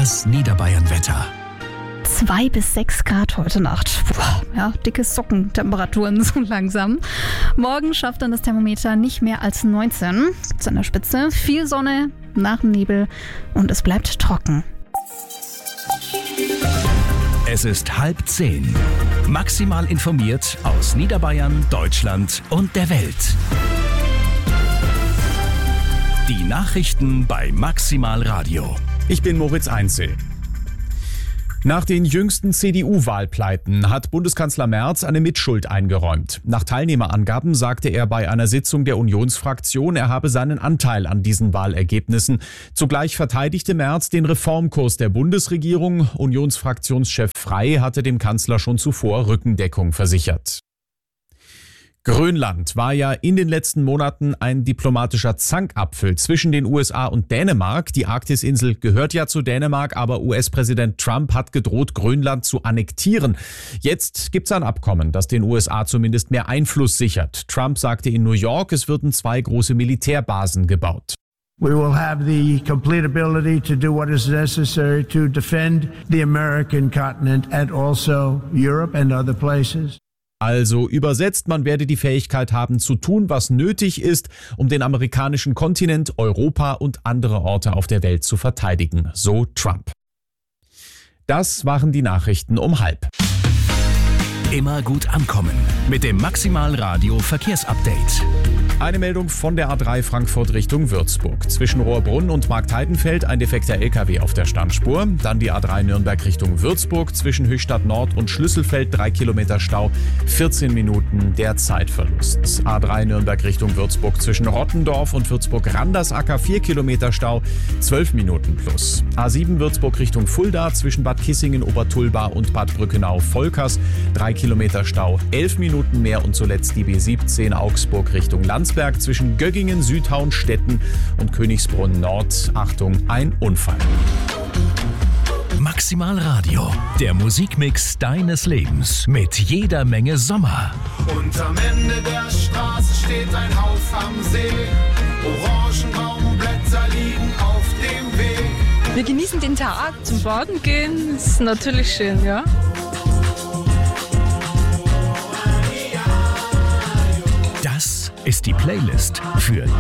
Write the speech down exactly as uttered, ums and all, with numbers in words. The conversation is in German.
Das Niederbayern-Wetter. Zwei bis sechs Grad heute Nacht. Puh, ja, dicke Sockentemperaturen so langsam. Morgen schafft dann das Thermometer nicht mehr als neunzehn. Gibt's an der Spitze viel Sonne, nach dem Nebel und es bleibt trocken. Es ist halb zehn. Maximal informiert aus Niederbayern, Deutschland und der Welt. Die Nachrichten bei Maximal Radio. Ich bin Moritz Einzel. Nach den jüngsten C D U-Wahlpleiten hat Bundeskanzler Merz eine Mitschuld eingeräumt. Nach Teilnehmerangaben sagte er bei einer Sitzung der Unionsfraktion, er habe seinen Anteil an diesen Wahlergebnissen. Zugleich verteidigte Merz den Reformkurs der Bundesregierung. Unionsfraktionschef Frey hatte dem Kanzler schon zuvor Rückendeckung versichert. Grönland war ja in den letzten Monaten ein diplomatischer Zankapfel zwischen den U S A und Dänemark. Die Arktisinsel gehört ja zu Dänemark, aber U S-Präsident Trump hat gedroht, Grönland zu annektieren. Jetzt gibt's ein Abkommen, das den U S A zumindest mehr Einfluss sichert. Trump sagte in New York, es würden zwei große Militärbasen gebaut. We will have the complete ability to do what is necessary to defend the American continent and also Europe and other places. Also übersetzt, man werde die Fähigkeit haben zu tun, was nötig ist, um den amerikanischen Kontinent, Europa und andere Orte auf der Welt zu verteidigen, so Trump. Das waren die Nachrichten um halb. Immer gut ankommen mit dem Maximal Radio Verkehrsupdate. Eine Meldung von der A drei Frankfurt Richtung Würzburg. Zwischen Rohrbrunn und Marktheidenfeld ein defekter L K W auf der Standspur. Dann die A drei Nürnberg Richtung Würzburg. Zwischen Höchstadt Nord und Schlüsselfeld drei Kilometer Stau. vierzehn Minuten der Zeitverlust. A drei Nürnberg Richtung Würzburg zwischen Rottendorf und Würzburg-Randersacker vier Kilometer Stau. zwölf Minuten plus. A sieben Würzburg Richtung Fulda zwischen Bad Kissingen, Obertulba und Bad Brückenau-Volkers. drei Kilometer Stau. elf Minuten mehr. Und zuletzt die B siebzehn Augsburg Richtung Landsberg. Zwischen Göggingen, Südhaun, Stetten und Königsbrunn Nord. Achtung, ein Unfall. Maximal Radio, der Musikmix deines Lebens mit jeder Menge Sommer. Und am Ende der Straße steht ein Haus am See. Orangenbaumblätter liegen auf dem Weg. Wir genießen den Tag, zum Baden gehen, ist natürlich schön, ja. Das ist die Playlist für